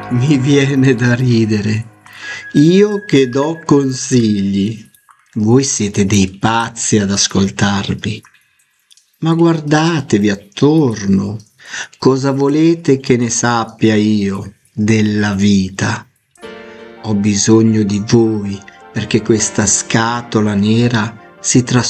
Mi viene da ridere. Io che do consigli. Voi siete dei pazzi ad ascoltarmi. Ma guardatevi attorno. Cosa volete che ne sappia io della vita? Ho bisogno di voi perché questa scatola nera si trasformi